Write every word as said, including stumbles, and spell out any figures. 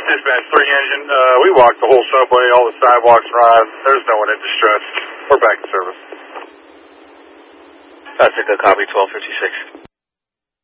Dispatch three engine. Uh, we walked the whole subway, all the sidewalks run. There's no one in distress. We're back in service. That's a good copy, twelve fifty-six.